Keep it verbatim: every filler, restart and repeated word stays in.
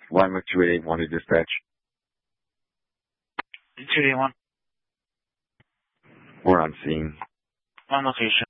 Lima two eight eight one to dispatch. two eight one. We're on scene. On location.